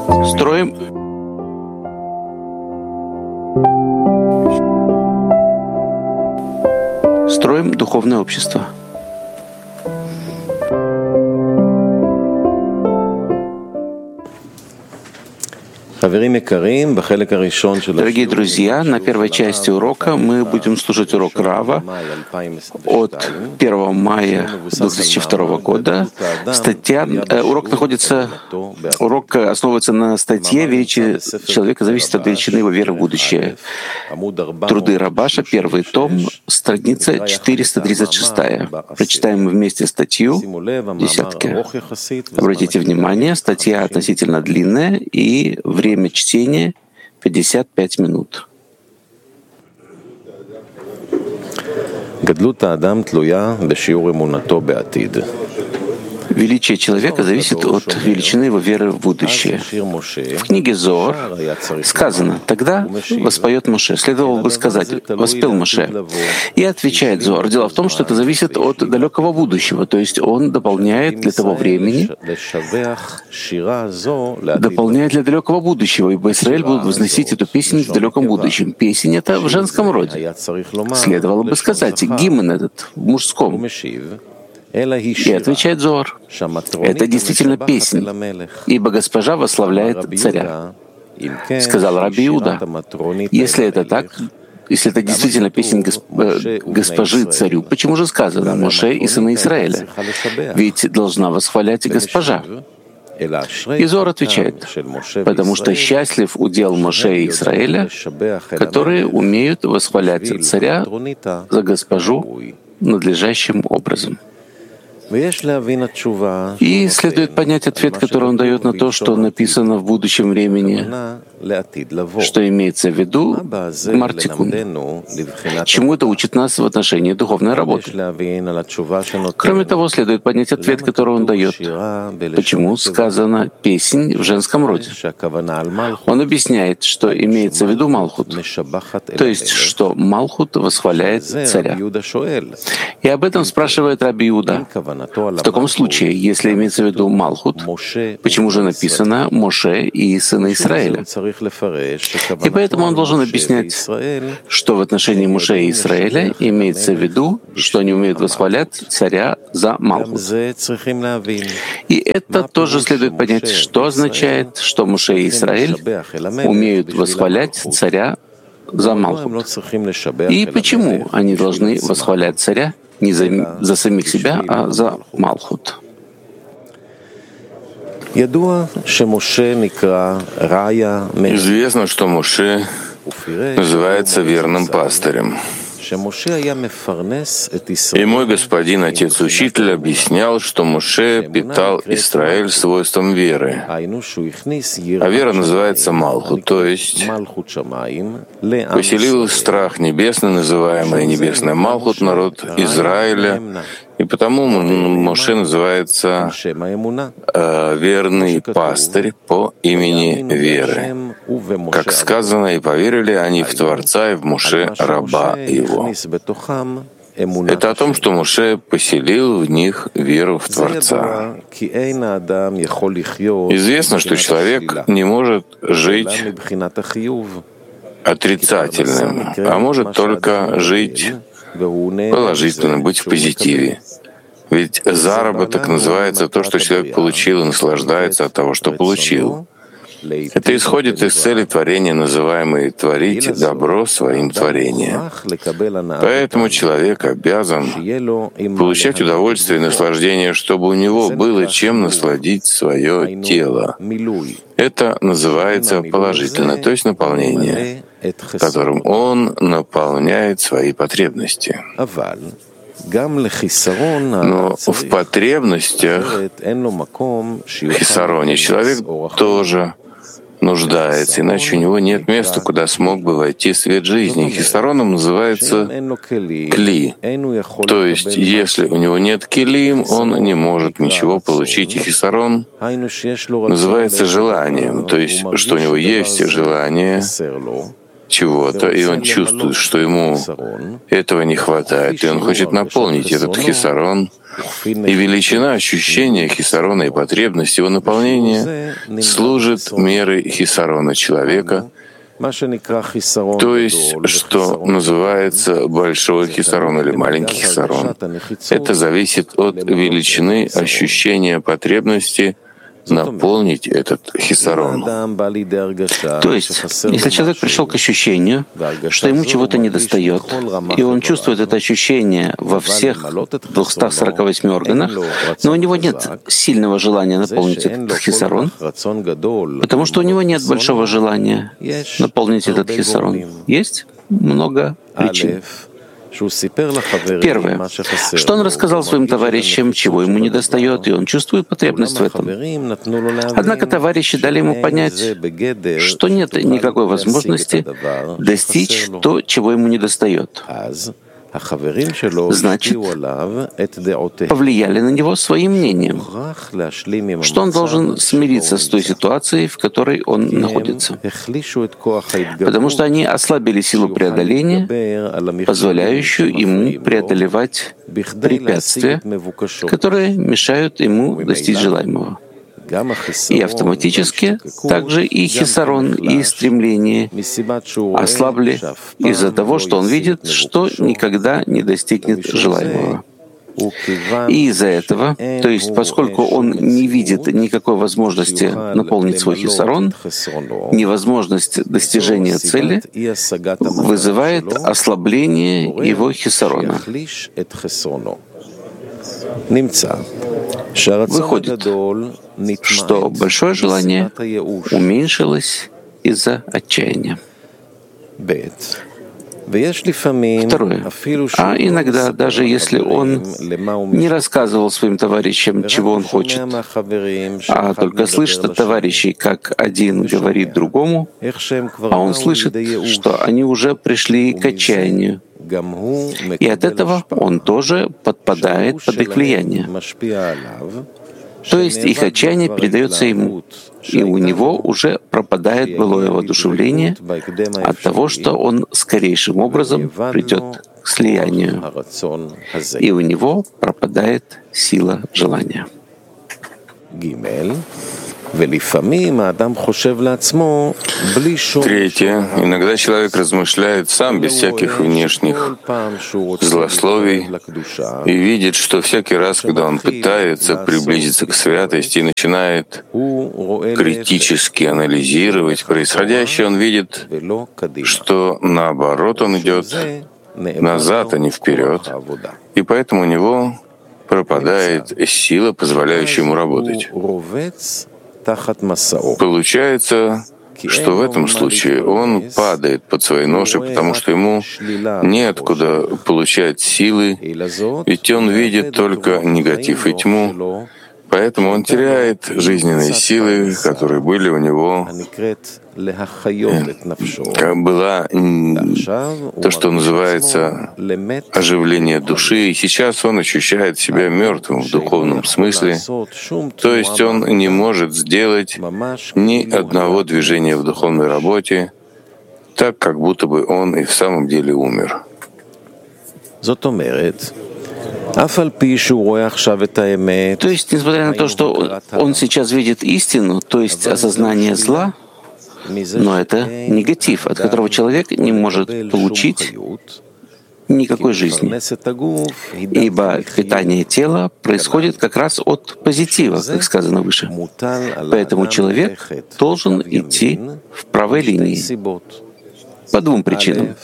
Строим духовное общество. Дорогие друзья, на первой части урока мы будем слушать урок Рава от 1 мая 2002 года. Урок основывается на статье «Величие человека зависит от величины его веры в будущее». Труды Рабаша, первый том, страница 436. Прочитаем вместе статью в десятке. Обратите внимание, статья относительно длинная, и время чтения 55 минут. Величие человека зависит от величины его веры в будущее. В книге Зоар сказано: «Тогда воспоет Моше». Следовало бы сказать: «Воспел Моше». И отвечает Зоар: дело в том, что это зависит от далекого будущего, то есть он дополняет для того времени, дополняет для далекого будущего, ибо Израиль будет возносить эту песнь в далеком будущем. Песнь это в женском роде. Следовало бы сказать: гимн этот в мужском. И отвечает Зоар: это действительно песнь, ибо госпожа восславляет царя. Сказал Раби Иуда: если это так, если это действительно песнь госпожи царю, почему же сказано Моше и сыны Израиля? Ведь должна восхвалять госпожа. И Зоар отвечает: потому что счастлив удел Моше и Израиля, которые умеют восхвалять царя за госпожу надлежащим образом. И следует понять ответ, который он дает на то, что написано в будущем времени, что имеется в виду Мартикун. Чему это учит нас в отношении духовной работы? Кроме того, следует понять ответ, который он дает. Почему сказано «песнь» в женском роде? Он объясняет, что имеется в виду Малхут, то есть, что Малхут восхваляет царя. И об этом спрашивает Раби Иуда. В таком случае, если имеется в виду Малхут, почему же написано «Моше и сыны Израиля»? И поэтому он должен объяснять, что в отношении Моше и Израиля имеется в виду, что они умеют восхвалять царя за Малхут. И это тоже следует понять, что означает, что Моше и Израиль умеют восхвалять царя за Малхут. И почему они должны восхвалять царя не за самих себя, а за Малхут. Известно, что Моше называется верным пастырем. И мой господин, отец-учитель, объяснял, что Моше питал Израиль свойством веры. А вера называется Малхут, то есть поселил страх небесный, называемый небесный Малхут, народ Израиля. И потому Моше называется верный пастырь по имени веры. Как сказано, и поверили они в Творца и в Моше, раба его. Это о том, что Моше поселил в них веру в Творца. Известно, что человек не может жить отрицательным, а может только жить положительно, быть в позитиве. Ведь заработок называется то, что человек получил и наслаждается от того, что получил. Это исходит из цели творения, называемой «творить добро своим творением». Поэтому человек обязан получать удовольствие и наслаждение, чтобы у него было чем насладить свое тело. Это называется положительное, то есть наполнение, которым он наполняет свои потребности. Но в потребностях, в хисароне, человек тоже нуждается, иначе у него нет места, куда смог бы войти свет жизни. Хисароном называется кли. То есть, если у него нет килим, он не может ничего получить. И хисарон называется желанием, то есть, что у него есть желание, чего-то, и он чувствует, что ему этого не хватает, и он хочет наполнить этот хисарон, и величина ощущения хисарона и потребность его наполнения служит мерой хисарона человека, то есть, что называется большой хисарон или маленький хисарон. Это зависит от величины ощущения потребности наполнить этот хисарон. То есть, если человек пришел к ощущению, что ему чего-то недостает, и он чувствует это ощущение во всех 248 органах, но у него нет сильного желания наполнить этот хисарон, потому что у него нет большого желания наполнить этот хисарон. Есть много причин. Первое, что он рассказал своим товарищам, чего ему недостает, и он чувствует потребность в этом. Однако товарищи дали ему понять, что нет никакой возможности достичь то, чего ему недостает. Значит, повлияли на него своим мнением, что он должен смириться с той ситуацией, в которой он находится. Потому что они ослабили силу преодоления, позволяющую ему преодолевать препятствия, которые мешают ему достичь желаемого. И автоматически также и хисарон, и стремление ослабли из-за того, что он видит, что никогда не достигнет желаемого. И из-за этого, то есть поскольку он не видит никакой возможности наполнить свой хисарон, невозможность достижения цели вызывает ослабление его хисарона. Выходит, что большое желание уменьшилось из-за отчаяния. Второе. А иногда, даже если он не рассказывал своим товарищам, чего он хочет, а только слышит от товарищей, как один говорит другому, а он слышит, что они уже пришли к отчаянию, и от этого он тоже подпадает под их влияние. То есть их отчаяние передается ему, и у него уже пропадает былое воодушевление от того, что он скорейшим образом придет к слиянию, и у него пропадает сила желания. Третье. Иногда человек размышляет сам, без всяких внешних злословий, и видит, что всякий раз, когда он пытается приблизиться к святости и начинает критически анализировать происходящее, он видит, что наоборот он идет назад, а не вперед, и поэтому у него пропадает сила, позволяющая ему работать. Получается, что в этом случае он падает под своей ношей, потому что ему неоткуда получать силы, ведь он видит только негатив и тьму, поэтому он теряет жизненные силы, которые были у него. Была то, что называется оживление души, и сейчас он ощущает себя мертвым в духовном смысле, то есть он не может сделать ни одного движения в духовной работе, так как будто бы он и в самом деле умер. То есть, несмотря на то, что он сейчас видит истину, то есть осознание зла, но это негатив, от которого человек не может получить никакой жизни. Ибо питание тела происходит как раз от позитива, как сказано выше. Поэтому человек должен идти в правой линии по двум причинам.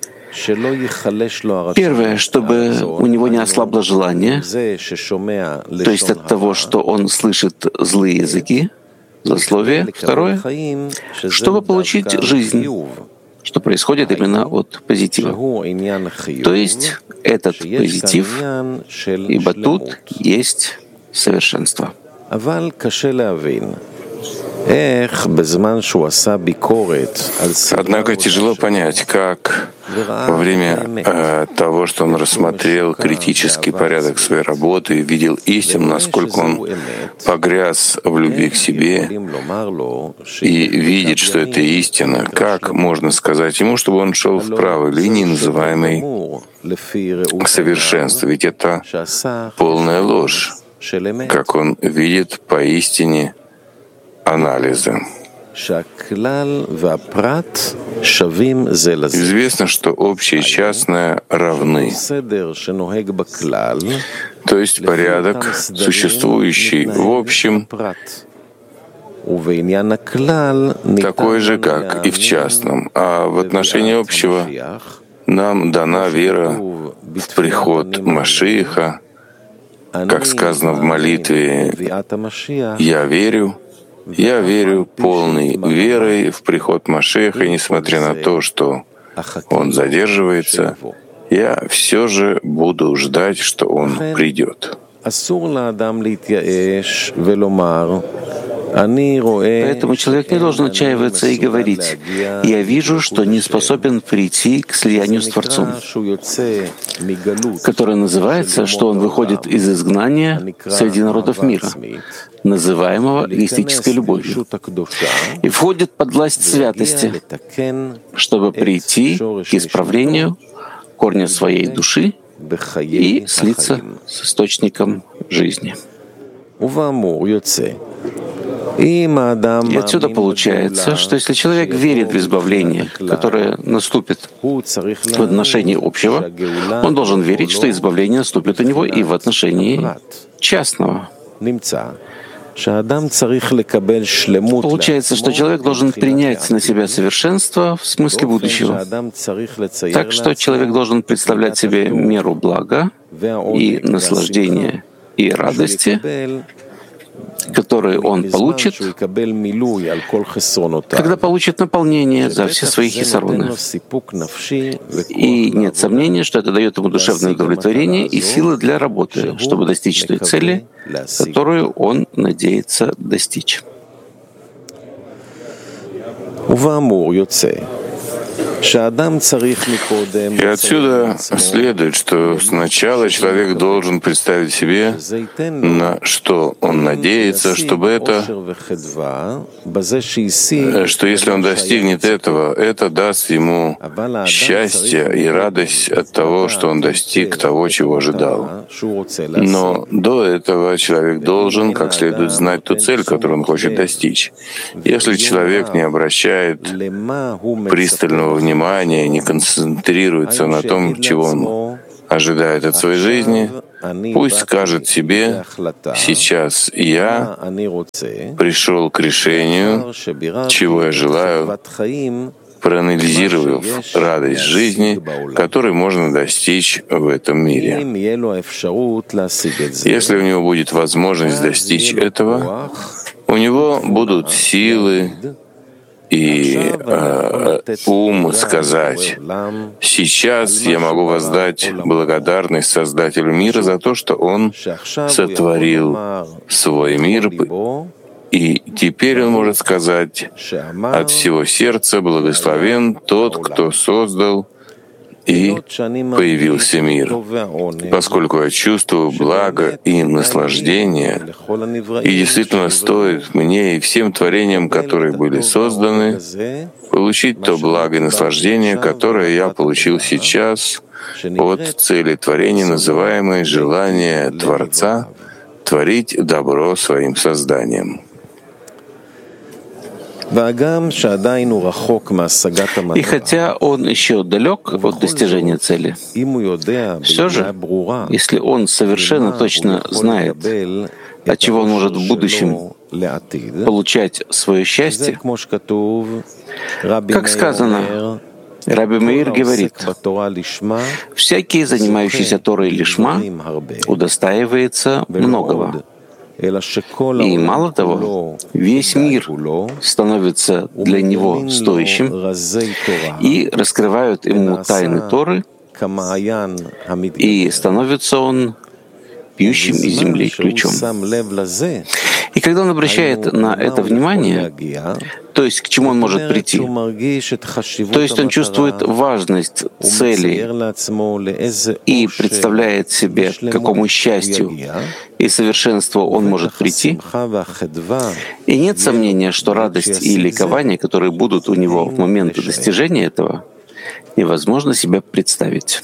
Первое, чтобы у него не ослабло желание, то есть от того, что он слышит злые языки, злословие. Второе, чтобы получить жизнь, что происходит именно от позитива. То есть этот позитив, ибо тут есть совершенство. Однако тяжело понять, как во время того, что он рассмотрел критический порядок своей работы и видел истину, насколько он погряз в любви к себе и видит, что это истина, как можно сказать ему, чтобы он шел в правой линии, называемой совершенство? Ведь это полная ложь, как он видит поистине анализа. Известно, что общее и частное равны. То есть порядок, существующий в общем, такой же, как и в частном. А в отношении общего нам дана вера в приход Машиаха, как сказано в молитве «Я верю полной верой в приход Машиаха, и несмотря на то, что он задерживается, я все же буду ждать, что он придет». Поэтому человек не должен отчаиваться и говорить: «Я вижу, что не способен прийти к слиянию с Творцом», которое называется, что он выходит из изгнания среди народов мира, называемого эгоистической любовью, и входит под власть святости, чтобы прийти к исправлению корня своей души и слиться с источником жизни. И отсюда получается, что если человек верит в избавление, которое наступит в отношении общего, он должен верить, что избавление наступит у него и в отношении частного. Получается, что человек должен принять на себя совершенство в смысле будущего. Так что человек должен представлять себе меру блага и наслаждения и радости, которые он получит, когда получит наполнение за все свои хисароны. И нет сомнения, что это дает ему душевное удовлетворение и силы для работы, чтобы достичь той цели, которую он надеется достичь. И отсюда следует, что сначала человек должен представить себе, на что он надеется, чтобы что если он достигнет этого, это даст ему счастье и радость от того, что он достиг того, чего ожидал. Но до этого человек должен как следует знать ту цель, которую он хочет достичь. Если человек не обращает пристального внимания, не концентрируется на том, чего он ожидает от своей жизни, пусть скажет себе: «Сейчас я пришел к решению, чего я желаю», проанализировав радость жизни, которой можно достичь в этом мире. Если у него будет возможность достичь этого, у него будут силы и ум сказать: «Сейчас я могу воздать благодарность Создателю мира за то, что Он сотворил свой мир». И теперь он может сказать: «От всего сердца благословен тот, кто создал и появился мир, поскольку я чувствую благо и наслаждение, и действительно стоит мне и всем творениям, которые были созданы, получить то благо и наслаждение, которое я получил сейчас от цели творения, называемой желание Творца творить добро своим созданием». И хотя он еще далек от достижения цели, все же, если он совершенно точно знает, от чего он может в будущем получать свое счастье, как сказано, Раби Меир говорит: «Всякий, занимающийся Торой лишма, удостаивается многого». И мало того, весь мир становится для него стоящим и раскрывают ему тайны Торы, и становится он пьющим из земли ключом. И когда он обращает на это внимание, то есть к чему он может прийти, то есть он чувствует важность цели и представляет себе, к какому счастью и совершенству он может прийти, и нет сомнения, что радость и ликование, которые будут у него в момент достижения этого, невозможно себе представить.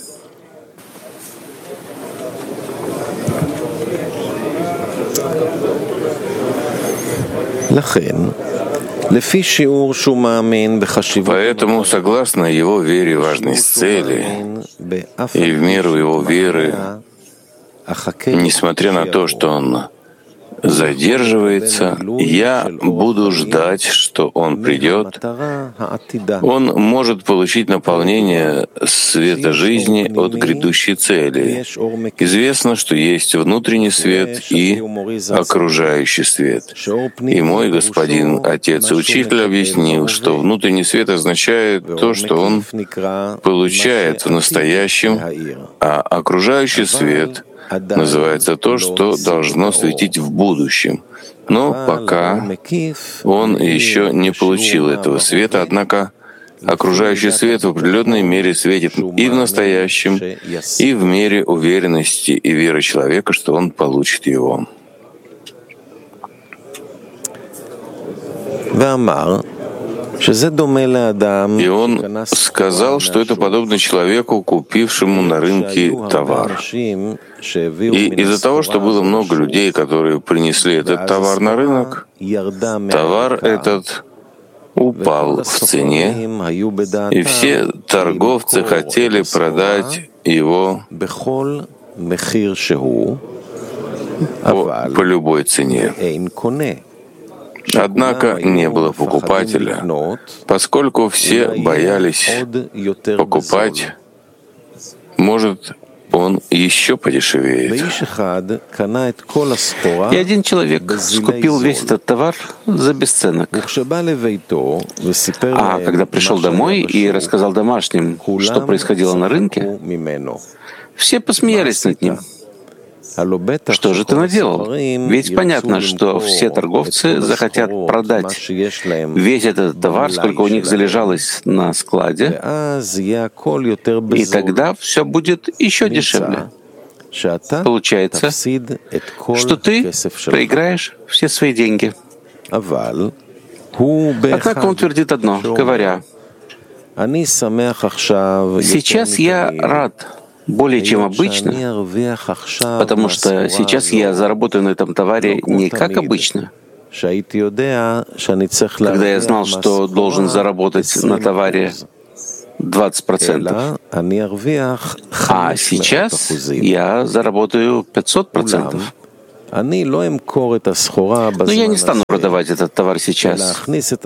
Поэтому, согласно его вере важность цели, и в меру его веры, несмотря на то, что он задерживается, я буду ждать, что он придет. Он может получить наполнение света жизни от грядущей цели. Известно, что есть внутренний свет и окружающий свет. И мой господин, отец и учитель объяснил, что внутренний свет означает то, что он получает в настоящем, а окружающий свет называется то, что должно светить в будущем. Но пока он еще не получил этого света, однако окружающий свет в определенной мере светит и в настоящем, и в мере уверенности и веры человека, что он получит его. И он сказал, что это подобно человеку, купившему на рынке товар. И из-за того, что было много людей, которые принесли этот товар на рынок, товар этот упал в цене, и все торговцы хотели продать его по любой цене. Однако не было покупателя, поскольку все боялись покупать, может, он еще подешевеет. И один человек скупил весь этот товар за бесценок. А когда пришел домой и рассказал домашним, что происходило на рынке, все посмеялись над ним. Что же ты наделал? Ведь понятно, что все торговцы захотят продать весь этот товар, сколько у них залежалось на складе, и тогда все будет еще дешевле. Получается, что ты проиграешь все свои деньги. Однако он твердит одно, говоря: «Сейчас я рад более чем обычно, потому что сейчас я заработаю на этом товаре не как обычно, когда я знал, что должен заработать на товаре 20%, а сейчас я заработаю 500%. Но я не стану продавать этот товар сейчас,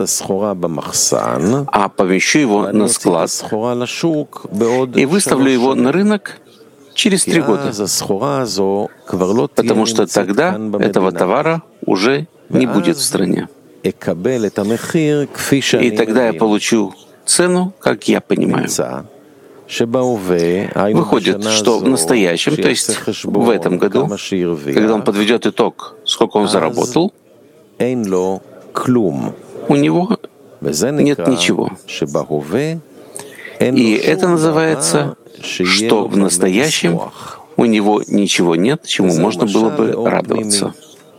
а помещу его на склад и выставлю его на рынок через 3 года, потому что тогда этого товара уже не будет в стране. И тогда я получу цену, как я понимаю». Выходит, что в настоящем, то есть в этом году, когда он подведет итог, сколько он заработал, у него нет ничего. И это называется, что в настоящем у него ничего нет, чему можно было бы радоваться.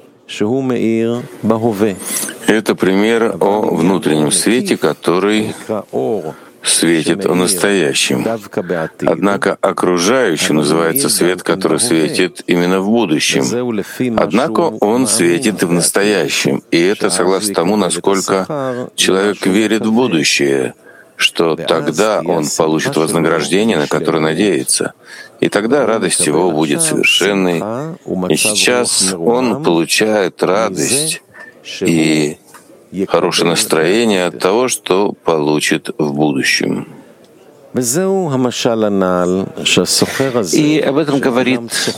Это пример о внутреннем свете, который светит в настоящем. Однако окружающий называется свет, который светит именно в будущем. Однако он светит и в настоящем. И это согласно тому, насколько человек верит в будущее, что тогда он получит вознаграждение, на которое надеется. И тогда радость его будет совершенной. И сейчас он получает радость и хорошее настроение от того, что получит в будущем. И об этом говорит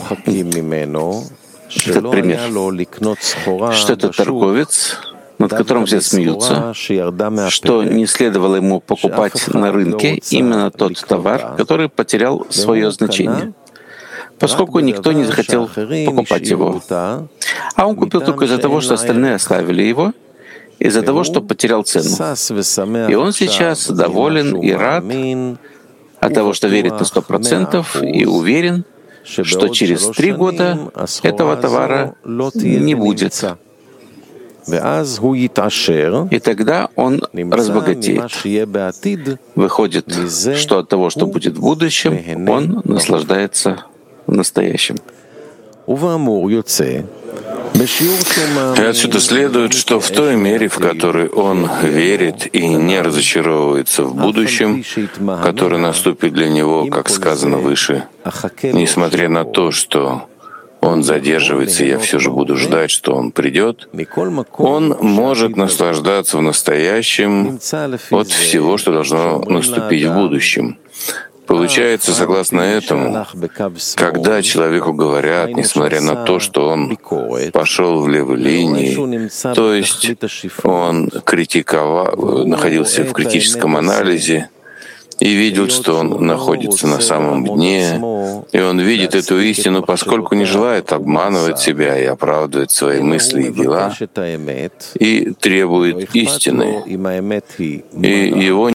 этот пример, что этот торговец, над которым все смеются, что не следовало ему покупать на рынке именно тот товар, который потерял свое значение. поскольку никто не захотел покупать его. А он купил только из-за того, что остальные оставили его, из-за того, что потерял цену. И он сейчас доволен и рад от того, что верит на 100% и уверен, что через 3 года этого товара не будет. И тогда он разбогатеет. Выходит, что от того, что будет в будущем, он наслаждается в настоящем. И отсюда следует, что в той мере, в которой он верит и не разочаровывается в будущем, которое наступит для него, как сказано выше, несмотря на то, что он задерживается, и я все же буду ждать, что он придет, он может наслаждаться в настоящем от всего, что должно наступить в будущем. Получается, согласно этому, когда человеку говорят, несмотря на то, что он пошел в левой линии, то есть он находился в критическом анализе и видел, что он находится на самом дне, и он видит эту истину, поскольку не желает обманывать себя и оправдывать свои мысли и дела, и требует истины, и его